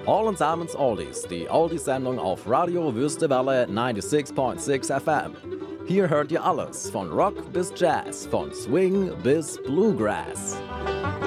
Allen Samens Oldies, die Oldies-Sendung auf Radio Wüstewelle 96.6 FM. Hier hört ihr alles, von Rock bis Jazz, von Swing bis Bluegrass.